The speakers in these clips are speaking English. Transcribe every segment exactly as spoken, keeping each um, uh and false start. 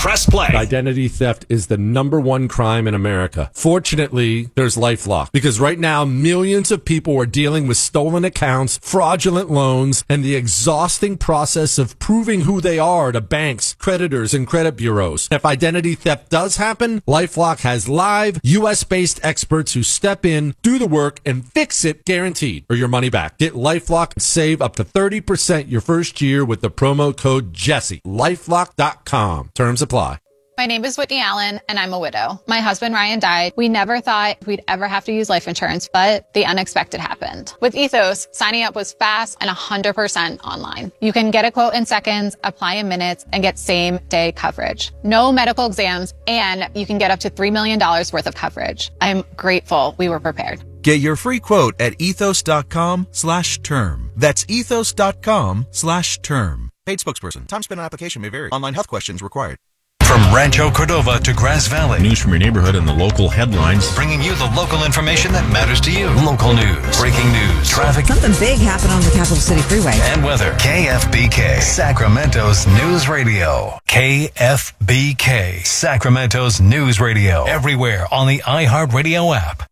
Press play. Identity theft is the number one crime in America. Fortunately, there's LifeLock, because right now millions of people are dealing with stolen accounts, fraudulent loans, and the exhausting process of proving who they are to banks, creditors, and credit bureaus. If identity theft does happen, LifeLock has live U S-based experts who step in, do the work, and fix it guaranteed, or your money back. Get LifeLock and save up to thirty percent your first year with the promo code Jesse. LifeLock dot com. Terms apply. My name is Whitney Allen, and I'm a widow. My husband, Ryan, died. We never thought we'd ever have to use life insurance, but the unexpected happened. With Ethos, signing up was fast and one hundred percent online. You can get a quote in seconds, apply in minutes, and get same-day coverage. No medical exams, and you can get up to three million dollars worth of coverage. I'm grateful we were prepared. Get your free quote at ethos.com slash term. That's ethos.com slash term. Paid spokesperson. Time spent on application may vary. Online health questions required. From Rancho Cordova to Grass Valley. News from your neighborhood and the local headlines. Bringing you the local information that matters to you. Local news, breaking news, traffic. Something big happened on the Capital City Freeway. And weather. K F B K, Sacramento's News Radio. K F B K, Sacramento's News Radio. Everywhere on the iHeartRadio app.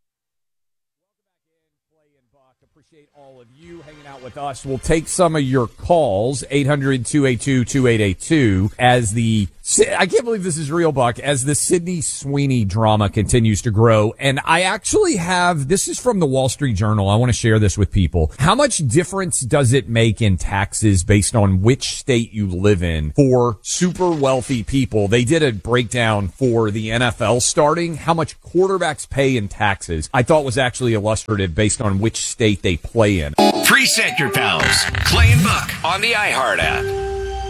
Appreciate all of you hanging out with us. We'll take some of your calls, eight hundred, two eight two, two eight eight two, as the, I can't believe this is real, Buck, as the Sydney Sweeney drama continues to grow. And I actually have, this is from the Wall Street Journal. I want to share this with people. How much difference does it make in taxes based on which state you live in for super wealthy people? They did a breakdown for the N F L starting, how much quarterbacks pay in taxes. I thought was actually illustrative based on which state they play in. Preset your pals. Clay and Buck on the iHeart app.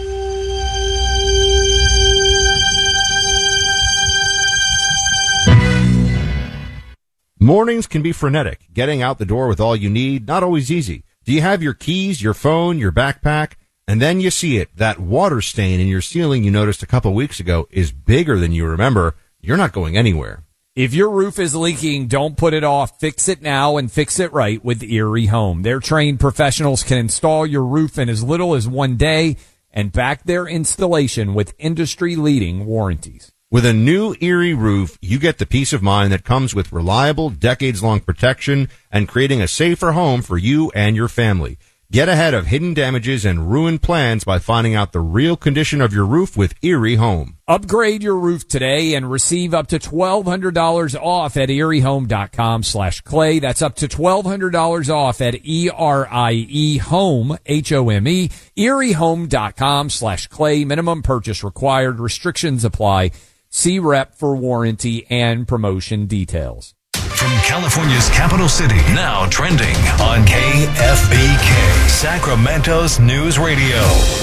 Mornings can be frenetic. Getting out the door with all you need, not always easy. Do you have your keys, your phone, your backpack? And then you see it. That water stain in your ceiling you noticed a couple weeks ago is bigger than you remember. You're not going anywhere. If your roof is leaking, don't put it off. Fix it now and fix it right with Erie Home. Their trained professionals can install your roof in as little as one day and back their installation with industry-leading warranties. With a new Erie roof, you get the peace of mind that comes with reliable, decades-long protection and creating a safer home for you and your family. Get ahead of hidden damages and ruined plans by finding out the real condition of your roof with Erie Home. Upgrade your roof today and receive up to twelve hundred dollars off at eriehome.com slash clay. That's up to twelve hundred dollars off at E R I E home, H O M E, eriehome.com slash clay. Minimum purchase required. Restrictions apply. See rep for warranty and promotion details. From California's capital city, now trending on K F B K, Sacramento's News Radio.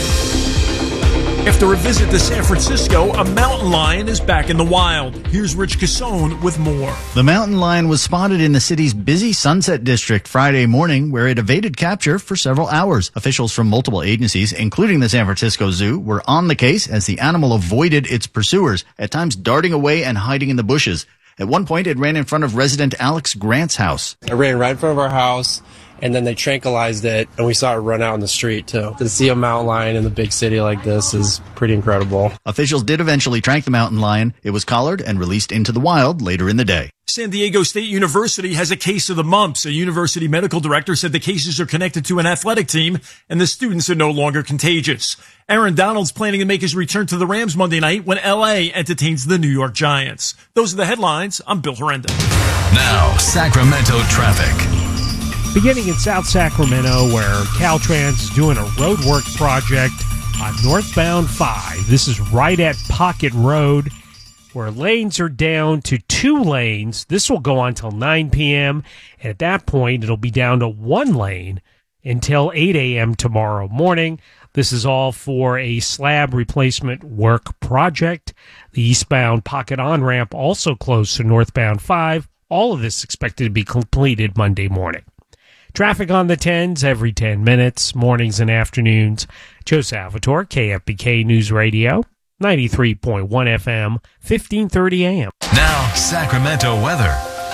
After a visit to San Francisco, a mountain lion is back in the wild. Here's Rich Cassone with more. The mountain lion was spotted in the city's busy Sunset District Friday morning, where it evaded capture for several hours. Officials from multiple agencies, including the San Francisco Zoo, were on the case as the animal avoided its pursuers, at times darting away and hiding in the bushes. At one point, it ran in front of resident Alex Grant's house. It ran right in front of our house, and then they tranquilized it, and we saw it run out in the street, too. To see a mountain lion in a big city like this is pretty incredible. Officials did eventually track the mountain lion. It was collared and released into the wild later in the day. San Diego State University has a case of the mumps. A university medical director said the cases are connected to an athletic team, and the students are no longer contagious. Aaron Donald's planning to make his return to the Rams Monday night when L A entertains the New York Giants. Those are the headlines. I'm Bill Horrenda. Now, Sacramento traffic. Beginning in South Sacramento, where Caltrans is doing a roadwork project on northbound five. This is right at Pocket Road, where lanes are down to two lanes. This will go on until nine p.m., and at that point, it'll be down to one lane until eight a.m. tomorrow morning. This is all for a slab replacement work project. The eastbound Pocket on-ramp also closed to northbound five. All of this expected to be completed Monday morning. Traffic on the tens every ten minutes, mornings and afternoons. Joe Salvatore, K F B K News Radio, ninety-three point one F M, fifteen thirty A M. Now, Sacramento weather.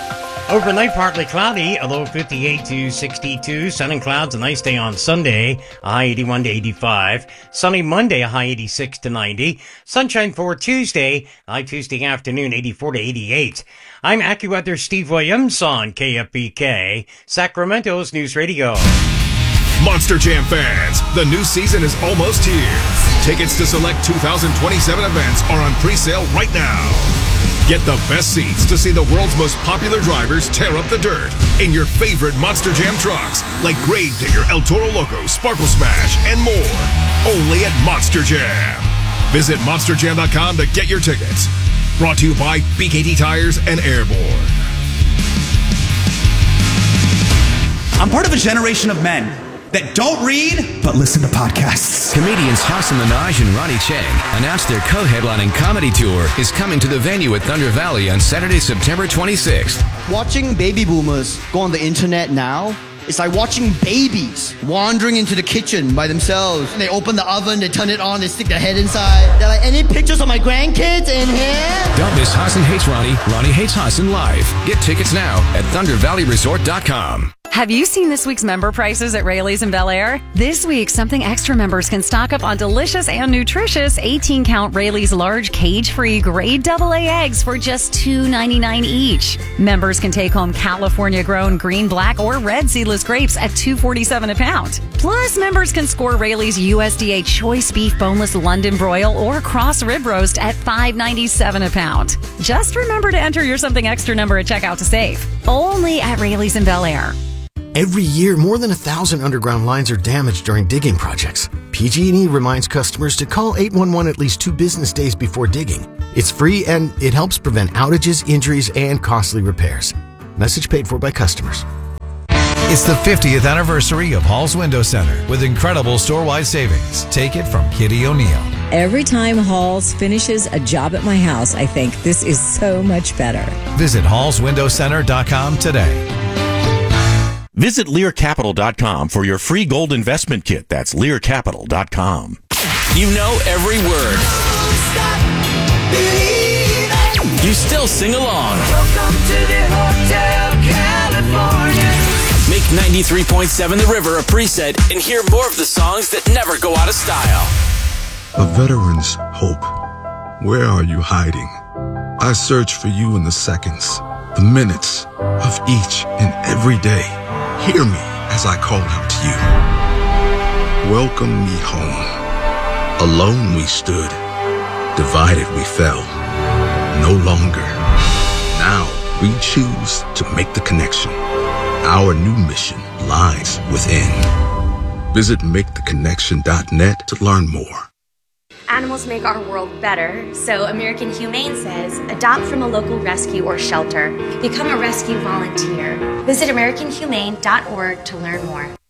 Overnight, partly cloudy, a low fifty-eight to sixty-two. Sun and clouds, a nice day on Sunday, a high eighty-one to eighty-five. Sunny Monday, a high eighty-six to ninety. Sunshine for Tuesday, high Tuesday afternoon, eighty-four to eighty-eight. I'm AccuWeather Steve Williams on K F B K, Sacramento's News Radio. Monster Jam fans, the new season is almost here. Tickets to select two thousand twenty-seven events are on pre-sale right now. Get the best seats to see the world's most popular drivers tear up the dirt in your favorite Monster Jam trucks, like Grave Digger, El Toro Loco, Sparkle Smash, and more. Only at Monster Jam. Visit monster jam dot com to get your tickets. Brought to you by B K T Tires and Airborne. I'm part of a generation of men that don't read, but listen to podcasts. Comedians Hassan Minaj and Ronnie Chang announced their co-headlining comedy tour is coming to the venue at Thunder Valley on Saturday, September twenty-sixth. Watching baby boomers go on the internet now, it's like watching babies wandering into the kitchen by themselves. They open the oven, they turn it on, they stick their head inside. They're like, any pictures of my grandkids in here? Don't miss Hassan Hates Ronnie, Ronnie Hates Hassan live. Get tickets now at thunder valley resort dot com. Have you seen this week's member prices at Rayleigh's in Bel Air? This week, Something Extra members can stock up on delicious and nutritious eighteen count Rayleigh's large cage-free grade double A eggs for just two ninety-nine each. Members can take home California-grown green, black, or red seedless grapes at two forty-seven a pound. Plus, members can score Rayleigh's U S D A choice beef boneless London broil or cross rib roast at five ninety-seven a pound. Just remember to enter your Something Extra number at checkout to save. Only at Rayleigh's in Bel Air. Every year, more than a thousand underground lines are damaged during digging projects. P G and E reminds customers to call eight one one at least two business days before digging. It's free and it helps prevent outages, injuries, and costly repairs. Message paid for by customers. It's the fiftieth anniversary of Hall's Window Center with incredible store-wide savings. Take it from Kitty O'Neill. Every time Halls finishes a job at my house, I think this is so much better. Visit halls window center dot com today. Visit lear capital dot com for your free gold investment kit. That's lear capital dot com. You know every word. You still sing along. Welcome to the Hotel California. Make ninety-three point seven The River a preset and hear more of the songs that never go out of style. A veteran's hope. Where are you hiding? I search for you in the seconds, the minutes of each and every day. Hear me as I call out to you. Welcome me home. Alone we stood. Divided we fell. No longer. Now we choose to make the connection. Our new mission lies within. Visit make the connection dot net to learn more. Animals make our world better, so American Humane says, adopt from a local rescue or shelter. Become a rescue volunteer. Visit american humane dot org to learn more.